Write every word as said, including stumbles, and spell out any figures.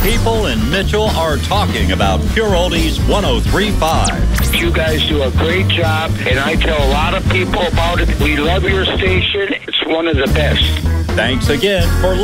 people in Mitchell are talking about Pure Oldies one oh three point five. You guys do a great job, and I tell a lot of people about it. We love your station. It's one of the best. Thanks again for listening.